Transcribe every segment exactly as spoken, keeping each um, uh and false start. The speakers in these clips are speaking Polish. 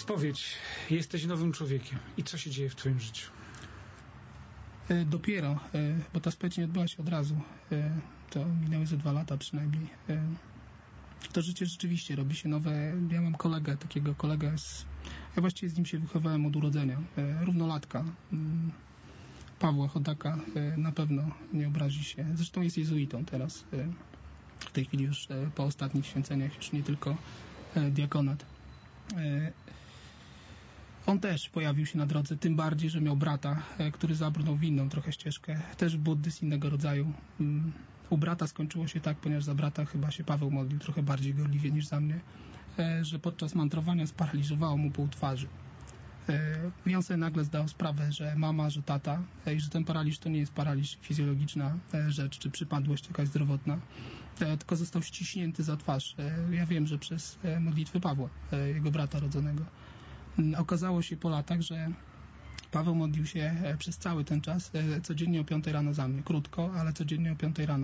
Spowiedź. Jesteś nowym człowiekiem. I co się dzieje w twoim życiu? Dopiero, bo ta spowiedź nie odbyła się od razu. To minęły ze dwa lata przynajmniej. To życie rzeczywiście robi się nowe. Ja mam kolegę, takiego kolegę, z, ja właściwie z nim się wychowałem od urodzenia. Równolatka. Pawła Chodaka, na pewno nie obrazi się. Zresztą jest jezuitą teraz. W tej chwili już po ostatnich święceniach, już nie tylko diakonat. On też pojawił się na drodze, tym bardziej, że miał brata, który zabrnął w inną trochę ścieżkę, też buddy z innego rodzaju. U brata skończyło się tak, ponieważ za brata chyba się Paweł modlił trochę bardziej gorliwie niż za mnie, że podczas mantrowania sparaliżowało mu pół twarzy. I on sobie nagle zdał sprawę, że mama, że tata i że ten paraliż to nie jest paraliż fizjologiczna rzecz, czy przypadłość jakaś zdrowotna, tylko został ściśnięty za twarz. Ja wiem, że przez modlitwę Pawła, jego brata rodzonego. Okazało się po latach, że Paweł modlił się przez cały ten czas codziennie o piątej rano za mnie. Krótko, ale codziennie o piątej rano.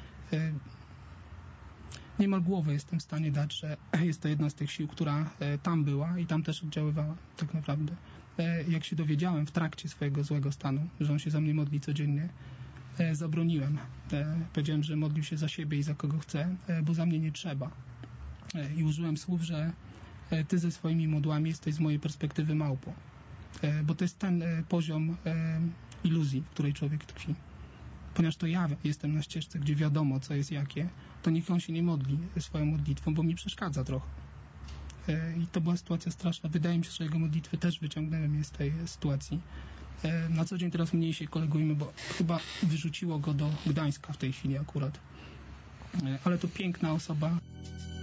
Niemal głowę jestem w stanie dać, że jest to jedna z tych sił, która tam była i tam też oddziaływała tak naprawdę. Jak się dowiedziałem w trakcie swojego złego stanu, że on się za mnie modli codziennie, zabroniłem. Powiedziałem, że modlił się za siebie i za kogo chce, bo za mnie nie trzeba. I użyłem słów, że ty ze swoimi modłami jesteś z mojej perspektywy małpą. Bo to jest ten poziom iluzji, w której człowiek tkwi. Ponieważ to ja jestem na ścieżce, gdzie wiadomo, co jest jakie, to niech on się nie modli swoją modlitwą, bo mi przeszkadza trochę. I to była sytuacja straszna. Wydaje mi się, że jego modlitwy też wyciągnęły mnie z tej sytuacji. Na co dzień teraz mniej się kolegujemy, bo chyba wyrzuciło go do Gdańska w tej chwili akurat. Ale to piękna osoba.